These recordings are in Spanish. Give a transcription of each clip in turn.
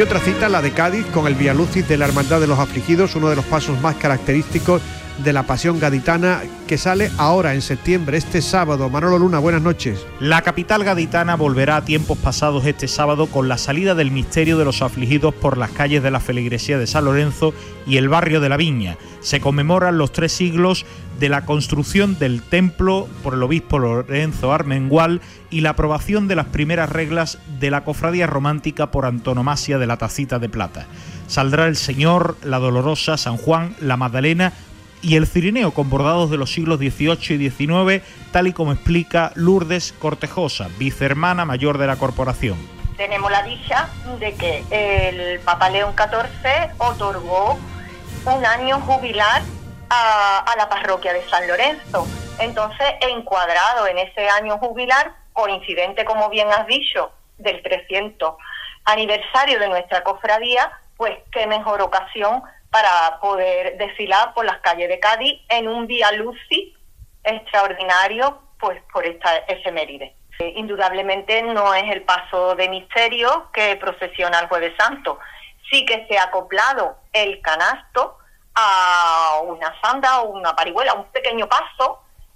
Y otra cita, la de Cádiz, con el Vía Lucis de la Hermandad de los Afligidos, uno de los pasos más característicos de la Pasión Gaditana, que sale ahora en septiembre, este sábado. Manolo Luna, buenas noches. La capital gaditana volverá a tiempos pasados este sábado con la salida del misterio de los afligidos por las calles de la feligresía de San Lorenzo y el barrio de la Viña. Se conmemoran los 3 siglos de la construcción del templo por el obispo Lorenzo Armengual y la aprobación de las primeras reglas de la cofradía romántica por antonomasia de la Tacita de Plata. Saldrá el Señor, la Dolorosa, San Juan, la Magdalena y el Cirineo con bordados de los siglos XVIII y XIX, tal y como explica Lourdes Cortejosa, vicehermana mayor de la corporación. Tenemos la dicha de que el Papa León XIV otorgó un año jubilar a la parroquia de San Lorenzo. Entonces, encuadrado en ese año jubilar, coincidente, como bien has dicho, del 300 aniversario de nuestra cofradía, pues qué mejor ocasión para poder desfilar por las calles de Cádiz en un Vía Lucis extraordinario, pues por esta efeméride. Indudablemente no es el paso de misterio que procesiona el Jueves Santo. Sí que se ha acoplado el canasto a una sanda o una parihuela, un pequeño paso,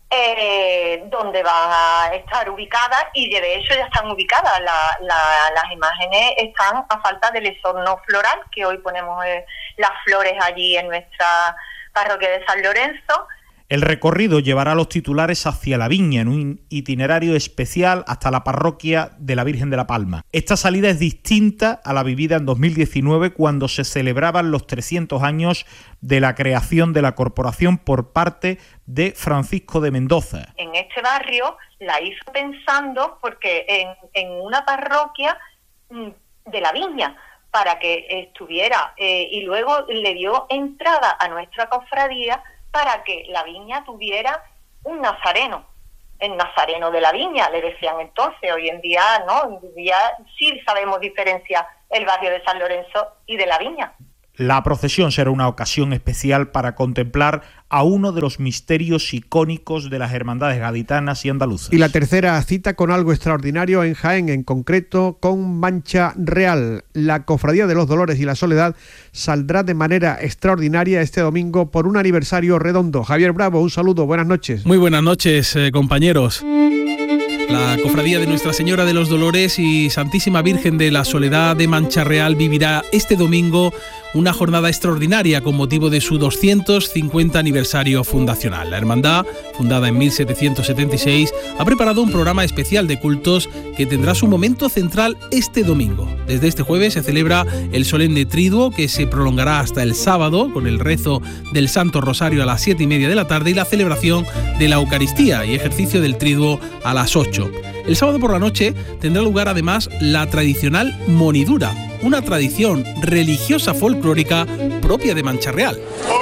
donde van a estar ubicadas, y de hecho ya están ubicadas. Las imágenes están a falta del esorno floral, que hoy ponemos las flores allí en nuestra parroquia de San Lorenzo. El recorrido llevará a los titulares hacia la Viña en un itinerario especial hasta la parroquia de la Virgen de la Palma. Esta salida es distinta a la vivida en 2019, cuando se celebraban los 300 años de la creación de la corporación por parte de Francisco de Mendoza. En este barrio la hizo pensando porque en una parroquia de la Viña, para que estuviera, y luego le dio entrada a nuestra cofradía para que la Viña tuviera un nazareno, el nazareno de la Viña, le decían entonces. Hoy en día no, hoy en día sí sabemos diferenciar el barrio de San Lorenzo y de la Viña. La procesión será una ocasión especial para contemplar a uno de los misterios icónicos de las hermandades gaditanas y andaluzas. Y la tercera cita con algo extraordinario en Jaén, en concreto con Mancha Real. La Cofradía de los Dolores y la Soledad saldrá de manera extraordinaria este domingo por un aniversario redondo. Javier Bravo, un saludo, buenas noches. Muy buenas noches, compañeros. La Cofradía de Nuestra Señora de los Dolores y Santísima Virgen de la Soledad de Mancha Real vivirá este domingo una jornada extraordinaria con motivo de su 250 aniversario fundacional. La hermandad, fundada en 1776, ha preparado un programa especial de cultos que tendrá su momento central este domingo. Desde este jueves se celebra el solemne triduo, que se prolongará hasta el sábado con el rezo del Santo Rosario a las 7:30 de la tarde y la celebración de la Eucaristía y ejercicio del triduo a las 8. El sábado por la noche tendrá lugar además la tradicional monidura, una tradición religiosa folclórica propia de Mancha Real.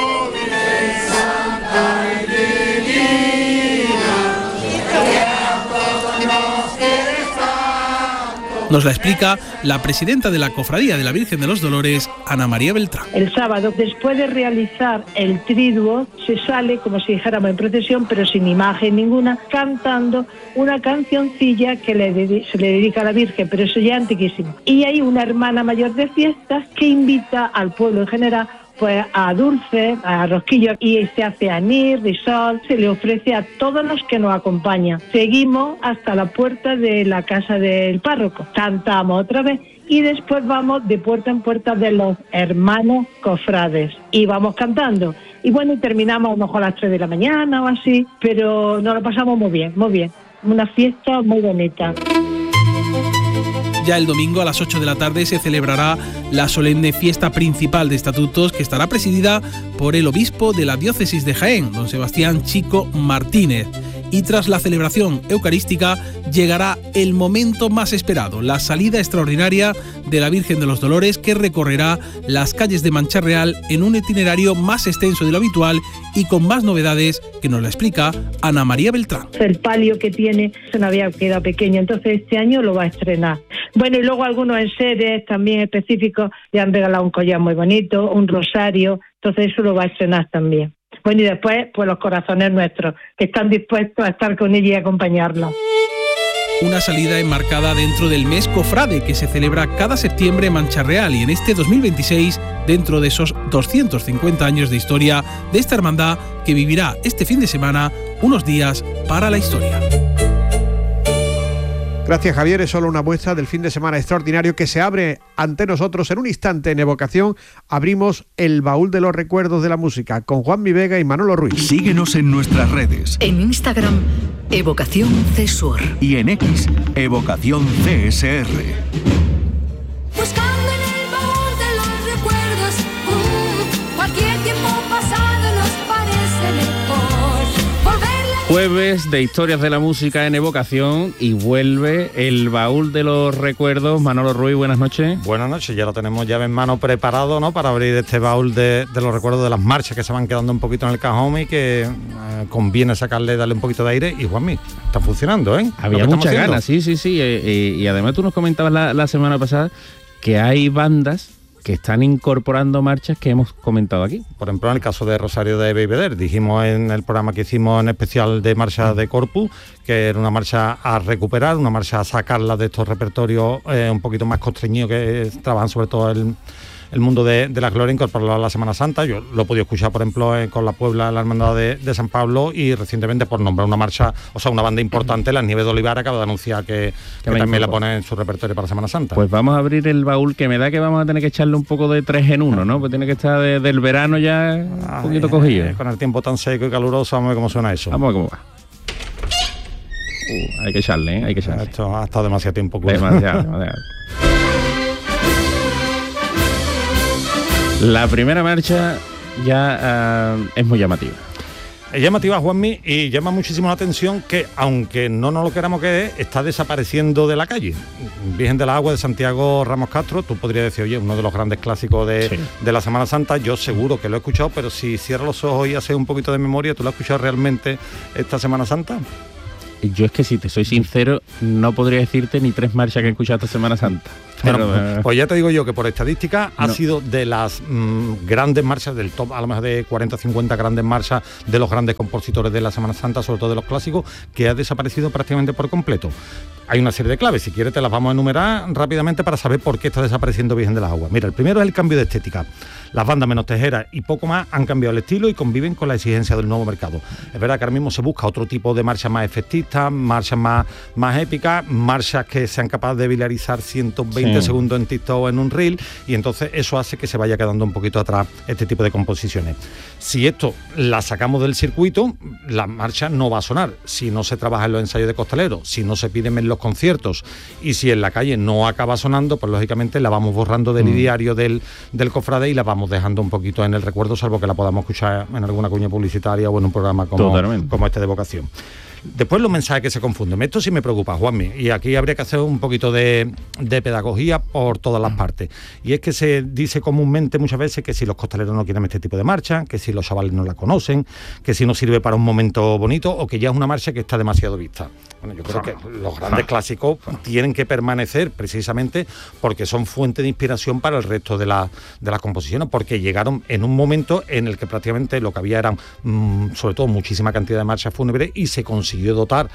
Nos la explica la presidenta de la Cofradía de la Virgen de los Dolores, Ana María Beltrán. El sábado, después de realizar el triduo, se sale como si dijéramos en procesión, pero sin imagen ninguna, cantando una cancioncilla que se le dedica a la Virgen, pero eso ya es antiquísimo. Y hay una hermana mayor de fiestas que invita al pueblo en general pues a dulce, a rosquillos, y se hace anís, risol, se le ofrece a todos los que nos acompañan. Seguimos hasta la puerta de la casa del párroco, cantamos otra vez y después vamos de puerta en puerta de los hermanos cofrades y vamos cantando. Y bueno, terminamos a lo mejor a las 3 de la mañana o así, pero nos lo pasamos muy bien, muy bien. Una fiesta muy bonita. Ya el domingo a las 8 de la tarde se celebrará la solemne fiesta principal de estatutos, que estará presidida por el obispo de la diócesis de Jaén, don Sebastián Chico Martínez. Y tras la celebración eucarística llegará el momento más esperado, la salida extraordinaria de la Virgen de los Dolores, que recorrerá las calles de Mancha Real en un itinerario más extenso de lo habitual y con más novedades, que nos la explica Ana María Beltrán. El palio que tiene se nos había quedado pequeño, entonces este año lo va a estrenar. Bueno, y luego algunos enseres también específicos le han regalado un collar muy bonito, un rosario, entonces eso lo va a estrenar también. Bueno, y después, pues los corazones nuestros, que están dispuestos a estar con ella y acompañarlos. una salida enmarcada dentro del mes cofrade que se celebra cada septiembre en Mancha Real y en este 2026 dentro de esos 250 años de historia de esta hermandad que vivirá este fin de semana unos días para la historia. Gracias, Javier. Es solo una muestra del fin de semana extraordinario que se abre ante nosotros en un instante. En Evocación abrimos el baúl de los recuerdos de la música con Juanmi Vega y Manolo Ruiz. Síguenos en nuestras redes. En Instagram, Evocación CSUR. Y en X, Evocación CSR. Buscando en el baúl de los recuerdos, cualquier tiempo pasado nos parece mejor. Jueves de historias de la música en Evocación y vuelve el baúl de los recuerdos. Manolo Ruiz, buenas noches. Buenas noches, ya lo tenemos llave en mano preparado, ¿no?, para abrir este baúl de los recuerdos de las marchas que se van quedando un poquito en el cajón y que conviene darle un poquito de aire. Y Juanmi, está funcionando, ¿eh? Había muchas ganas, sí. Y además tú nos comentabas la semana pasada que hay bandas que están incorporando marchas que hemos comentado aquí. Por ejemplo, en el caso de Rosario de Beigbeder, dijimos en el programa que hicimos en especial de marcha de Corpus, que era una marcha a recuperar, una marcha a sacarla de estos repertorios un poquito más constreñidos que trabajan sobre todo el mundo de la gloria, incorporarlo a la Semana Santa. Yo lo he podido escuchar, por ejemplo, con la Puebla, la Hermandad de San Pablo, y recientemente, por nombrar una marcha, o sea, una banda importante, Las Nieves de Olivar, acaba de anunciar que también la pone en su repertorio para Semana Santa. Pues vamos a abrir el baúl, que me da que vamos a tener que echarle un poco de 3 en 1, ¿no? Pues tiene que estar del verano ya un poquito cogido. Con el tiempo tan seco y caluroso, vamos a ver cómo suena eso. Vamos a ver cómo va. Hay que echarle, ¿eh? Hay que echarle. Esto ha estado demasiado tiempo. Demasiado. La primera marcha ya es muy llamativa. Es llamativa, Juanmi, y llama muchísimo la atención que, aunque no nos lo queramos creer, está desapareciendo de la calle. Virgen de la Agua de Santiago Ramos Castro, tú podrías decir, oye, uno de los grandes clásicos de la Semana Santa. Yo seguro que lo he escuchado, pero si cierras los ojos y haces un poquito de memoria, ¿tú lo has escuchado realmente esta Semana Santa? Yo es que, si te soy sincero, no podría decirte ni 3 marchas que he escuchado esta Semana Santa. Bueno, pues ya te digo yo que por estadística ha sido de las grandes marchas del top, a lo mejor de 40 o 50 grandes marchas de los grandes compositores de la Semana Santa, sobre todo de los clásicos, que ha desaparecido prácticamente por completo. Hay una serie de claves, si quieres te las vamos a enumerar rápidamente para saber por qué está desapareciendo Virgen de las Aguas. Mira, el primero es el cambio de estética. Las bandas menos tejeras y poco más han cambiado el estilo y conviven con la exigencia del nuevo mercado. Es verdad que ahora mismo se busca otro tipo de marchas más efectistas, marchas más épicas, marchas que sean capaces de viralizar 120 segundos en TikTok o en un reel, y entonces eso hace que se vaya quedando un poquito atrás este tipo de composiciones. Si esto la sacamos del circuito, la marcha no va a sonar. Si no se trabaja en los ensayos de costaleros, si no se piden en los conciertos y si en la calle no acaba sonando, pues lógicamente la vamos borrando del ideario del cofrade y la vamos dejando un poquito en el recuerdo, salvo que la podamos escuchar en alguna cuña publicitaria o en un programa como este de Vocación. Después los mensajes que se confunden. Esto sí me preocupa, Juanmi, y aquí habría que hacer un poquito de pedagogía por todas las partes. Y es que se dice comúnmente muchas veces que si los costaleros no quieren este tipo de marcha, que si los chavales no la conocen, que si no sirve para un momento bonito, o que ya es una marcha que está demasiado vista. Bueno, yo creo que los grandes clásicos tienen que permanecer precisamente porque son fuente de inspiración para el resto de las composiciones, porque llegaron en un momento en el que prácticamente lo que había eran sobre todo muchísima cantidad de marchas fúnebres, y se consiguió dotar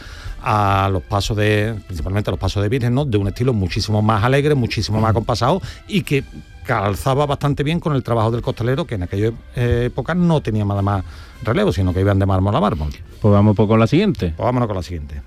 a los pasos principalmente a los pasos de Virgen, ¿no?, de un estilo muchísimo más alegre, muchísimo más acompasado, y que calzaba bastante bien con el trabajo del costalero, que en aquella época no tenía nada más relevo, sino que iban de mármol a mármol. Pues vamos con la siguiente. Pues vámonos con la siguiente.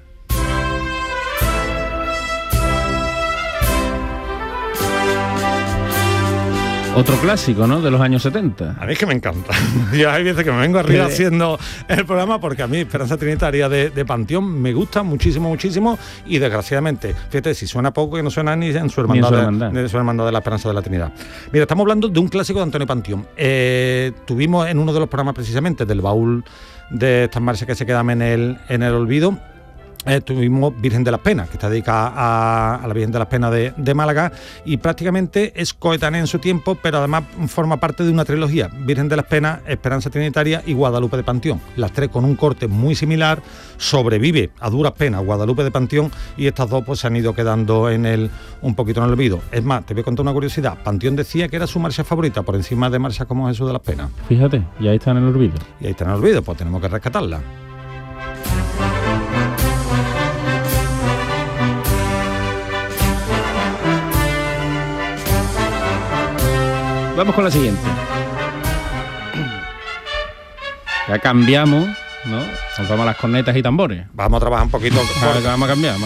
Otro clásico, ¿no?, de los años 70. A mí es que me encanta. Yo hay veces que me vengo arriba haciendo el programa, porque a mí Esperanza Trinitaria de Panteón me gusta muchísimo, muchísimo, y desgraciadamente, fíjate, si suena poco, que no suena ni en su hermandad, de su hermandad de la Esperanza de la Trinidad. Mira, estamos hablando de un clásico de Antonio Panteón. Tuvimos en uno de los programas precisamente del baúl de estas marchas que se quedan en el olvido, tuvimos Virgen de las Penas, que está dedicada a la Virgen de las Penas de Málaga, y prácticamente es coetánea en su tiempo, pero además forma parte de una trilogía: Virgen de las Penas, Esperanza Trinitaria y Guadalupe de Panteón. Las tres con un corte muy similar. Sobrevive a duras penas Guadalupe de Panteón, y estas dos pues se han ido quedando un poquito en el olvido. Es más, te voy a contar una curiosidad. Panteón decía que era su marcha favorita, por encima de marchas como Jesús de las Penas. Fíjate, y ahí está en el olvido. Y ahí está en el olvido, pues tenemos que rescatarla. Vamos con la siguiente. Ya cambiamos, ¿no? Nos vamos a las cornetas y tambores. Vamos a trabajar un poquito. Vamos a cambiar.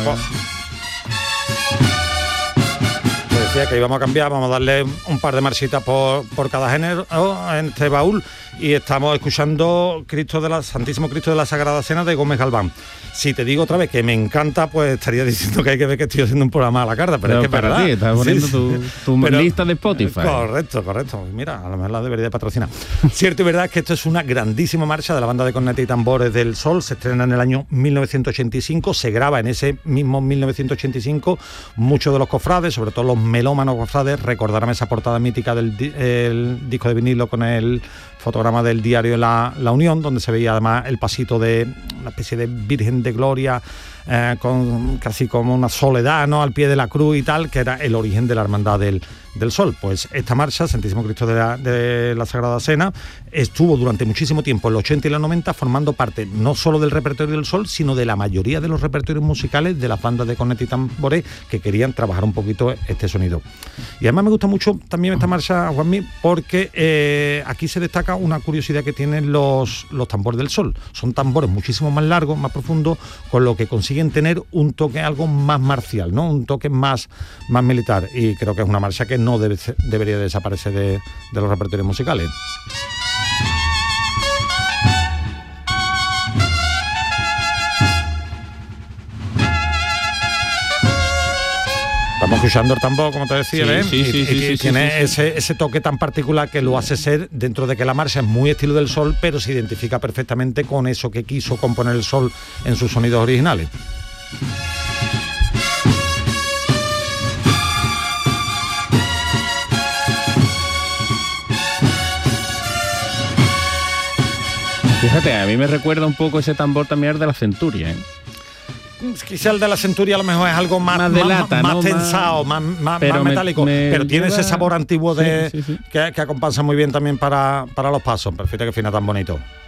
Te decía que íbamos a cambiar, vamos a darle un par de marchitas por cada género en este baúl. Y estamos escuchando Santísimo Cristo de la Sagrada Cena de Gómez Galván. Si te digo otra vez que me encanta, pues estaría diciendo que hay que ver que estoy haciendo un programa a la carta, pero es que para verdad. ti, estás poniendo tu lista de Spotify. Correcto. Mira, a lo mejor la debería de patrocinar. Cierto y verdad es que esto es una grandísima marcha de la banda de cornetas y tambores del Sol. Se estrena en el año 1985, se graba en ese mismo 1985. Muchos de los cofrades, sobre todo los melómanos cofrades, recordarán esa portada mítica del disco de vinilo con el fotograma del diario La Unión, donde se veía además el pasito de una especie de Virgen de Gloria, con casi como una soledad, ¿no?, al pie de la cruz y tal, que era el origen de la Hermandad del Sol. Pues esta marcha, Santísimo Cristo de la Sagrada Cena, estuvo durante muchísimo tiempo, en los 80 y los 90, formando parte no solo del repertorio del Sol, sino de la mayoría de los repertorios musicales de las bandas de cornetas y tambores que querían trabajar un poquito este sonido. Y además me gusta mucho también esta marcha, Juanmi, porque aquí se destaca una curiosidad que tienen los tambores del Sol. Son tambores muchísimo más largos, más profundos, con lo que consiguen tener un toque algo más marcial, ¿no?, un toque más militar. Y creo que es una marcha que no debería desaparecer de los repertorios musicales. Estamos escuchando el tambor, como te decía, ¿ves? Sí, tiene ese toque tan particular que lo hace ser, dentro de que la marcha es muy estilo del Sol, pero se identifica perfectamente con eso que quiso componer el Sol en sus sonidos originales. Fíjate, a mí me recuerda un poco ese tambor también de la Centuria, ¿eh? Quizá el de la Centuria a lo mejor es algo más de lata, más ¿no?, tensado, más metálico, pero tiene ese sabor antiguo que acompaña muy bien también para los pasos. Perfecto, que fina tan bonito.